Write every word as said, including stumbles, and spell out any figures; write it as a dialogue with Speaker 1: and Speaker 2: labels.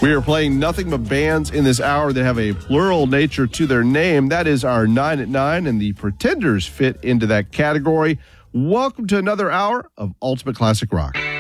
Speaker 1: We are playing nothing but bands in this hour that have a plural nature to their name. That is our nine at nine, and the Pretenders fit into that category. Welcome to another hour of Ultimate Classic Rock.